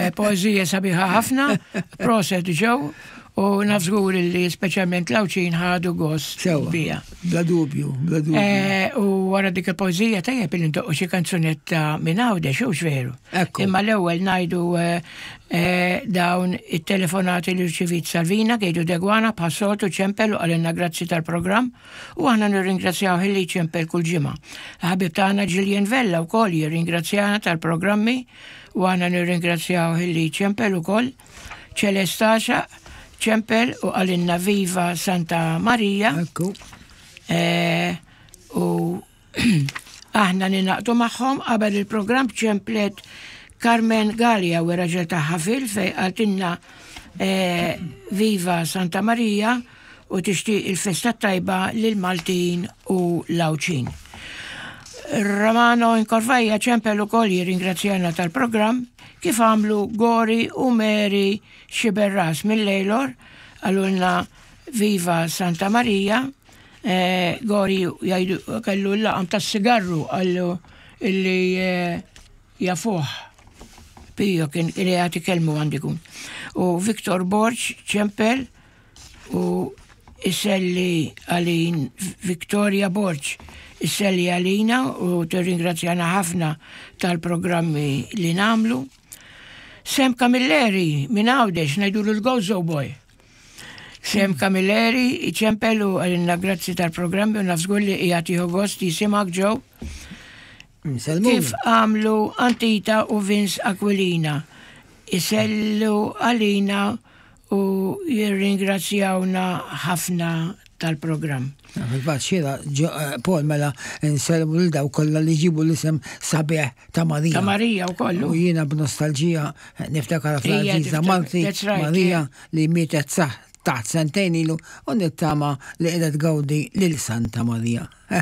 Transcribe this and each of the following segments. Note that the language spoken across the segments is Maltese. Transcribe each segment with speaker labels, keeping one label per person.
Speaker 1: poezija sabiħa ħafna, proset ġew, u nafżgur li speċjalment Lawċin ħadu gost bija.
Speaker 2: Bla dubju.
Speaker 1: U wara dik il-poezija tajjeb li ndoqqu xi kanzunetta minn Għawdex u veru. Imma l-ewwel ngħidu dawn it-telefonati li rċivit Salvina kejdu degwana bħas-soltu ċempel u għalinna grazzi tal-programm u aħna nirringrazzjaw ħilli ċempel kull ġimgħa. Ħabib tagħna Ġiljen Vella wkoll jirringrazzjana tal-programmi u aħna nirringrazzjaw ħilli ċempel ukoll Ċelestaxa ċempel u għalinna Viva Santa Maria. U aħna ninaqtu maħħom qabel il-program ċemplet Carmen Galia u raġel taħħa fej għaltinna Viva Santa Maria u tixtieq il-festa tajba lil Maltin u Lawċin. Romano Inkorvajja ċempel ukoll jirringrazzjana tal-program kif għamlu Gori u Mary Xiberras mill-Lejlor għallulna Viva Santa Maria. Gori jgħidu kellu l-laqam tas sigarru għallu illi jafuħ Pio kien jgħati kelmu għandikun. U Viktor Borċ ċempel u iselli għalin Victoria Borċ iselli għalina u tirringrazzjana ħafna tal-programmi li namlu. Sem Camilleri minn Għawdex ngħidulu l-Gozo Boy. Sem Camilleri ċempelu għalina grazzi tal-programmi u nafżgur li jgħatiħu gost jisimak ġew. Kif għamlu Antita u Vince Aquilina. Isellu għalina u jirringrazzjawna ħafna tal-programm.
Speaker 2: Fil-fat xira, Paul mela nselmu l-daw kolla li ġibu l-isem sabiħ ta' Marija.
Speaker 1: Ta' Marija u kollu.
Speaker 2: U jiena b'nostalġija niftakar fl-ġiza Malti Marija li mietet taħt sentejn ilu u nittama li qiegħda tgawdi lil Santa Marija.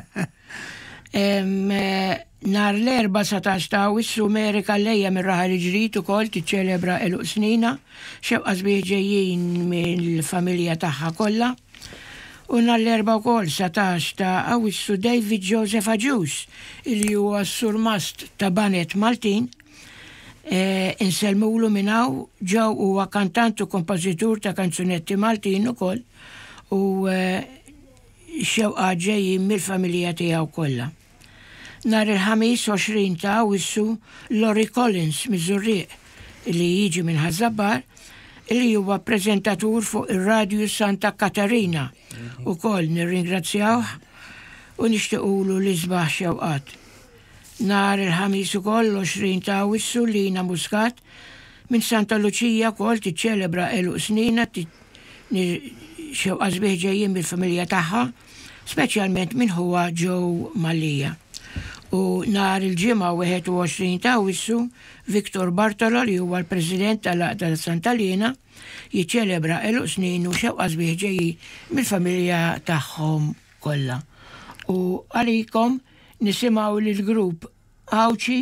Speaker 1: Nar l-14 ta' wissu Amerika lejja mir-raħal ġrid ukoll tiċċelebra eluq snina, xewqa sbieħ ġejjin mill-familja tagħha kollha. U nar l-4 ukoll 17 ta' Awwissu David Joseph Aġus, illi huwa s-surmast ta' Banet Maltin, inselmulu minnaw ġew huwa kantant u kompożitur ta' kanzunetti Maltin ukoll u xewqa ġejjin mill-familja tiegħu kollha. Nar il-ħamis 20 ta' Awwissu Lori Collins miż-Żurrieq li jiġi minn Ħażabbar li huwa preżentatur fuq ir-Radju Santa Katarina. Ukoll nirringrazzjawh u nixtiequlu li sbaħ xewqat. Nar il-ħamis ukoll 20 ta' Awwissu Lina Muscat minn Santa Luċija wkoll tiċċelebra eluq snina xewqa sbieħ ġejjin mill-familja tagħha, speċjalment minn huwa ġew Malija. U nar il-ġimgħa 21 ta' Awwissu Viktor Bartolo li huwa l-President tal-Laqda ta' Santa Lina jiċċelebra eluq snin u xewqa sbieħ ġejjin mill-familja tagħhom kollha. U għalikom nisimgħu lill-grupp Awċi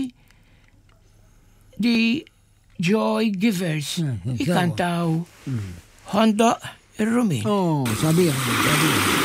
Speaker 1: di Joy Givers ikantaw Hondoq ir-Rumin.
Speaker 2: Sabiħ.